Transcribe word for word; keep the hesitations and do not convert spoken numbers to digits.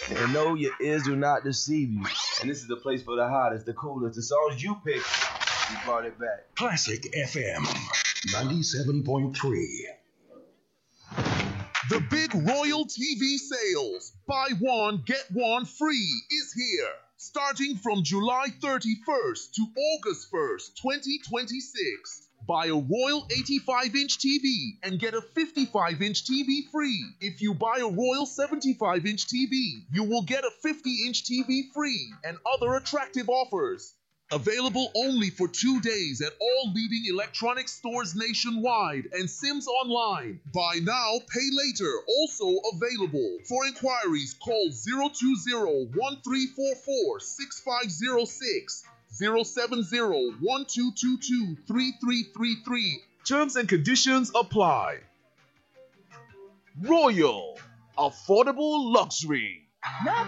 And no, your ears do not deceive you. And this is the place for the hottest, the coolest, the songs you pick. We brought it back. Classic F M ninety-seven point three. The big Royal T V sales, buy one, get one free, is here. Starting from July thirty-first to August first, twenty twenty-six. Buy a Royal eighty-five inch T V and get a fifty-five inch T V free. If you buy a Royal seventy-five inch T V, you will get a fifty inch T V free and other attractive offers. Available only for two days at all leading electronics stores nationwide and Sims Online. Buy now, pay later. Also available. For inquiries, call zero two zero, one three four four, six five zero six, zero seven zero, one two two two, three three three three. Terms and conditions apply. Royal. Affordable luxury.